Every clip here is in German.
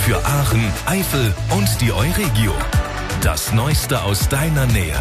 Für Aachen, Eifel und die Euregio. Das Neueste aus deiner Nähe.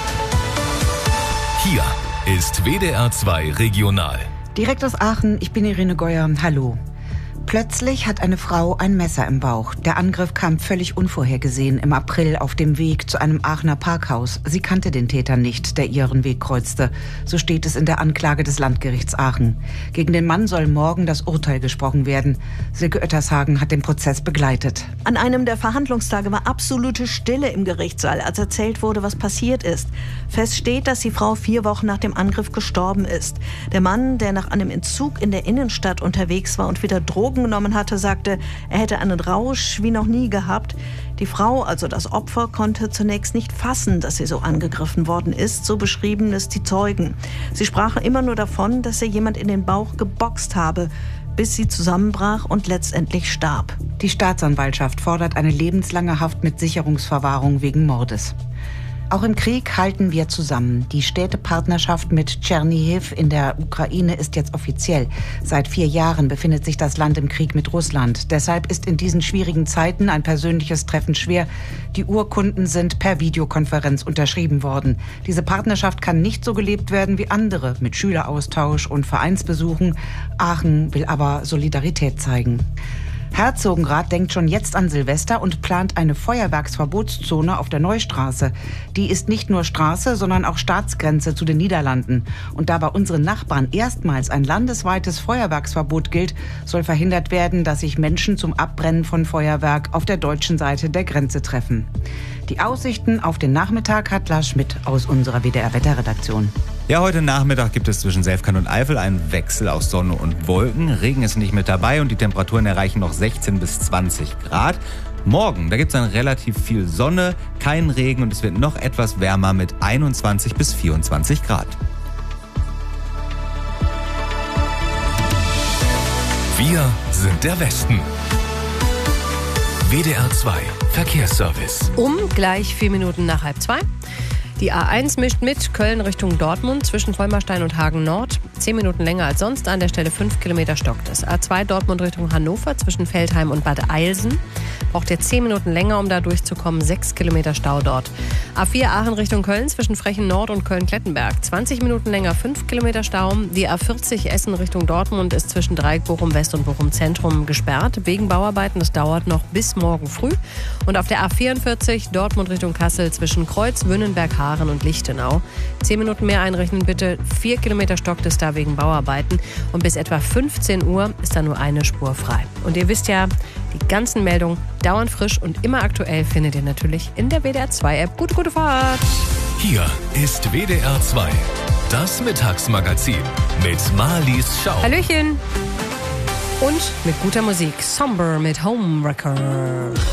Hier ist WDR 2 Regional. Direkt aus Aachen, ich bin Irene Geuer. Hallo. Plötzlich hat eine Frau ein Messer im Bauch. Der Angriff kam völlig unvorhergesehen im April auf dem Weg zu einem Aachener Parkhaus. Sie kannte den Täter nicht, der ihren Weg kreuzte. So steht es in der Anklage des Landgerichts Aachen. Gegen den Mann soll morgen das Urteil gesprochen werden. Silke Oettershagen hat den Prozess begleitet. An einem der Verhandlungstage war absolute Stille im Gerichtssaal, als erzählt wurde, was passiert ist. Fest steht, dass die Frau 4 Wochen nach dem Angriff gestorben ist. Der Mann, der nach einem Entzug in der Innenstadt unterwegs war und wieder Drogen genommen hatte, sagte, er hätte einen Rausch wie noch nie gehabt. Die Frau, also das Opfer, konnte zunächst nicht fassen, dass sie so angegriffen worden ist, so beschrieben es die Zeugen. Sie sprachen immer nur davon, dass sie jemand in den Bauch geboxt habe, bis sie zusammenbrach und letztendlich starb. Die Staatsanwaltschaft fordert eine lebenslange Haft mit Sicherungsverwahrung wegen Mordes. Auch im Krieg halten wir zusammen. Die Städtepartnerschaft mit Tschernihiv in der Ukraine ist jetzt offiziell. Seit 4 Jahren befindet sich das Land im Krieg mit Russland. Deshalb ist in diesen schwierigen Zeiten ein persönliches Treffen schwer. Die Urkunden sind per Videokonferenz unterschrieben worden. Diese Partnerschaft kann nicht so gelebt werden wie andere, mit Schüleraustausch und Vereinsbesuchen. Aachen will aber Solidarität zeigen. Herzogenrath denkt schon jetzt an Silvester und plant eine Feuerwerksverbotszone auf der Neustraße. Die ist nicht nur Straße, sondern auch Staatsgrenze zu den Niederlanden. Und da bei unseren Nachbarn erstmals ein landesweites Feuerwerksverbot gilt, soll verhindert werden, dass sich Menschen zum Abbrennen von Feuerwerk auf der deutschen Seite der Grenze treffen. Die Aussichten auf den Nachmittag hat Lars Schmidt aus unserer WDR-Wetterredaktion. Ja, heute Nachmittag gibt es zwischen Selfkant und Eifel einen Wechsel aus Sonne und Wolken. Regen ist nicht mit dabei und die Temperaturen erreichen noch 16 bis 20 Grad. Morgen, da gibt es dann relativ viel Sonne, kein Regen und es wird noch etwas wärmer mit 21 bis 24 Grad. Wir sind der Westen. WDR 2 Verkehrsservice. Gleich 4 Minuten nach 1:30. Die A1 mischt mit Köln Richtung Dortmund zwischen Vollmerstein und Hagen Nord. 10 Minuten länger als sonst, an der Stelle 5 Kilometer stockt es. A2 Dortmund Richtung Hannover zwischen Veltheim und Bad Eilsen. Braucht ihr 10 Minuten länger, um da durchzukommen. 6 Kilometer Stau dort. A4 Aachen Richtung Köln zwischen Frechen Nord und Köln-Klettenberg. 20 Minuten länger, 5 Kilometer Stau. Die A40 Essen Richtung Dortmund ist zwischen Dreieck Bochum West und Bochum Zentrum gesperrt. Wegen Bauarbeiten, das dauert noch bis morgen früh. Und auf der A44 Dortmund Richtung Kassel zwischen Kreuz, Wünnenberg, Haaren und Lichtenau. 10 Minuten mehr einrechnen bitte. 4 Kilometer stockt es da wegen Bauarbeiten. Und bis etwa 15 Uhr ist da nur eine Spur frei. Und ihr wisst ja, die ganzen Meldungen dauernd frisch und immer aktuell findet ihr natürlich in der WDR 2 App. Gute Fahrt! Hier ist WDR 2, das Mittagsmagazin mit Marlies Schau. Hallöchen! Und mit guter Musik. Somber mit Homewrecker.